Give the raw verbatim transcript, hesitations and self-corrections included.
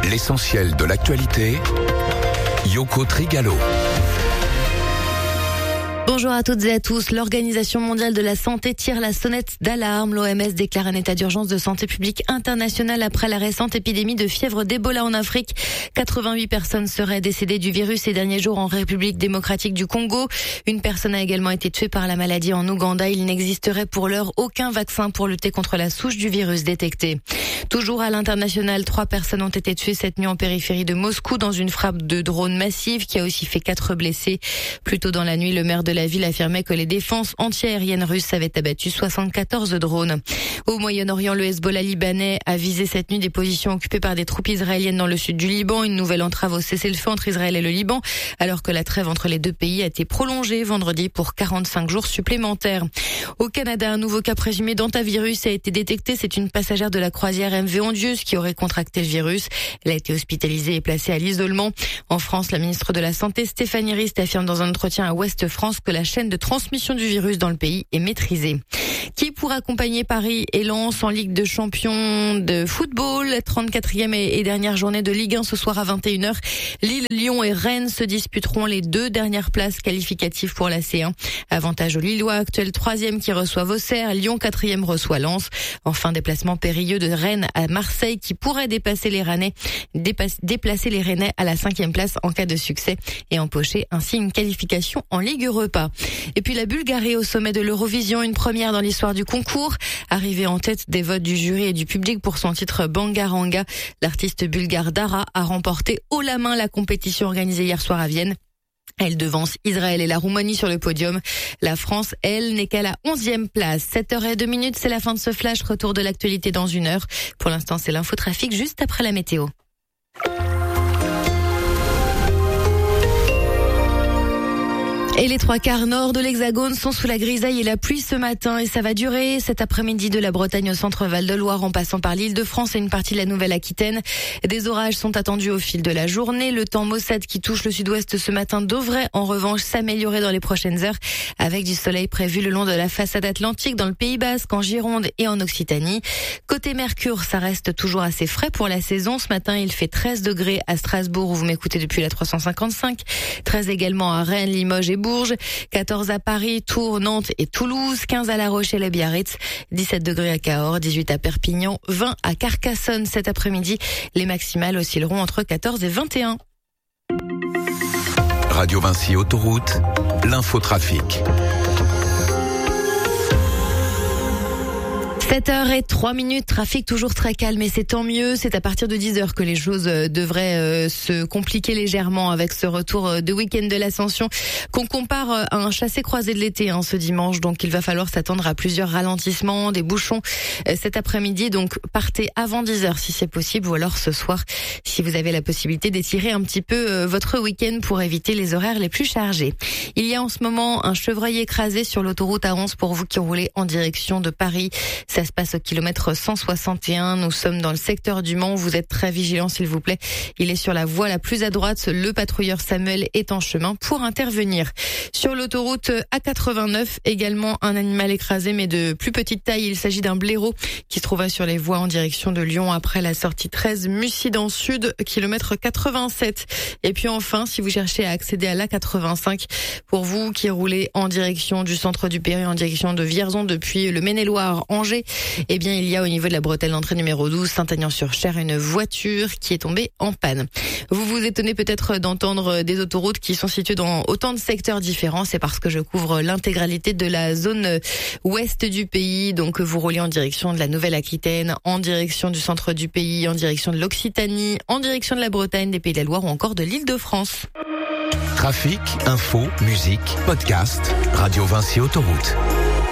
L'essentiel de l'actualité, Yoko Trigalo. Bonjour à toutes et à tous. L'Organisation mondiale de la santé tire la sonnette d'alarme. L'O M S déclare un état d'urgence de santé publique internationale après la récente épidémie de fièvre d'Ebola en Afrique. quatre-vingt-huit personnes seraient décédées du virus ces derniers jours en République démocratique du Congo. Une personne a également été tuée par la maladie en Ouganda. Il n'existerait pour l'heure aucun vaccin pour lutter contre la souche du virus détectée. Toujours à l'international, trois personnes ont été tuées cette nuit en périphérie de Moscou dans une frappe de drone massive qui a aussi fait quatre blessés. Plus tôt dans la nuit, le maire de la ville affirmait que les défenses antiaériennes russes avaient abattu soixante-quatorze drones. Au Moyen-Orient, le Hezbollah libanais a visé cette nuit des positions occupées par des troupes israéliennes dans le sud du Liban. Une nouvelle entrave au cessez-le-feu entre Israël et le Liban, alors que la trêve entre les deux pays a été prolongée vendredi pour quarante-cinq jours supplémentaires. Au Canada, un nouveau cas présumé d'hantavirus a été détecté. C'est une passagère de la croisière M V Ondieuse qui aurait contracté le virus. Elle a été hospitalisée et placée à l'isolement. En France, la ministre de la Santé, Stéphanie Rist, affirme dans un entretien à Ouest France que la chaîne de transmission du virus dans le pays est maîtrisée. Qui pour accompagner Paris et Lens en Ligue de Champions de football, trente-quatrième et dernière journée de Ligue un ce soir à vingt et une heures. Lille, Lyon et Rennes se disputeront les deux dernières places qualificatives pour la C un. Avantage aux Lillois, actuel troisième qui reçoivent Auxerre. Lyon, quatrième, reçoit Lens. Enfin, déplacement périlleux de Rennes à Marseille qui pourrait dépasser les Rennais, déplacer les Rennais à la cinquième place en cas de succès et empocher ainsi une qualification en Ligue Europa. Et puis la Bulgarie au sommet de l'Eurovision, une première dans l'histoire du concours. Arrivée en tête des votes du jury et du public pour son titre Bangaranga, l'artiste bulgare Dara a remporté haut la main la compétition organisée hier soir à Vienne. Elle devance Israël et la Roumanie sur le podium. La France, elle, n'est qu'à la onzième place. sept heures zéro deux minutes, c'est la fin de ce flash. Retour de l'actualité dans une heure. Pour l'instant, c'est l'infotrafic juste après la météo. Et les trois quarts nord de l'Hexagone sont sous la grisaille et la pluie ce matin. Et ça va durer cet après-midi de la Bretagne au centre Val-de-Loire en passant par l'Île-de-France et une partie de la Nouvelle-Aquitaine. Des orages sont attendus au fil de la journée. Le temps maussade qui touche le sud-ouest ce matin devrait en revanche s'améliorer dans les prochaines heures avec du soleil prévu le long de la façade atlantique dans le Pays Basque, en Gironde et en Occitanie. Côté Mercure, ça reste toujours assez frais pour la saison. Ce matin, il fait treize degrés à Strasbourg où vous m'écoutez depuis la trois cent cinquante-cinq. treize également à Rennes, Limoges et Bourges. quatorze à Paris, Tours, Nantes et Toulouse, quinze à La Rochelle et Biarritz, dix-sept degrés à Cahors, dix-huit à Perpignan, vingt à Carcassonne cet après-midi. Les maximales oscilleront entre quatorze et vingt et un. Radio Vinci Autoroute, l'infotrafic. sept heures zéro trois minutes, trafic toujours très calme et c'est tant mieux. C'est à partir de dix heures que les choses devraient euh, se compliquer légèrement avec ce retour de week-end de l'Ascension qu'on compare à un chassé-croisé de l'été hein, ce dimanche. Donc il va falloir s'attendre à plusieurs ralentissements, des bouchons euh, cet après-midi. Donc partez avant dix heures si c'est possible ou alors ce soir si vous avez la possibilité d'étirer un petit peu euh, votre week-end pour éviter les horaires les plus chargés. Il y a en ce moment un chevreuil écrasé sur l'autoroute A onze pour vous qui roulez en direction de Paris. Ça se passe au kilomètre cent soixante et un. Nous sommes dans le secteur du Mans. Vous êtes très vigilants, s'il vous plaît. Il est sur la voie la plus à droite. Le patrouilleur Samuel est en chemin pour intervenir. Sur l'autoroute A quatre-vingt-neuf, également un animal écrasé, mais de plus petite taille. Il s'agit d'un blaireau qui se trouvait sur les voies en direction de Lyon après la sortie treize Mussidan Sud, kilomètre quatre-vingt-sept. Et puis enfin, si vous cherchez à accéder à l'A quatre-vingt-cinq, pour vous qui roulez en direction du centre du Péry, en direction de Vierzon depuis le Maine-et-Loire, Angers, eh bien, il y a au niveau de la bretelle d'entrée numéro douze, Saint-Aignan-sur-Cher, une voiture qui est tombée en panne. Vous vous étonnez peut-être d'entendre des autoroutes qui sont situées dans autant de secteurs différents. C'est parce que je couvre l'intégralité de la zone ouest du pays. Donc, vous roulez en direction de la Nouvelle-Aquitaine, en direction du centre du pays, en direction de l'Occitanie, en direction de la Bretagne, des Pays de la Loire ou encore de l'Île-de-France. Trafic, info, musique, podcast, Radio Vinci Autoroute.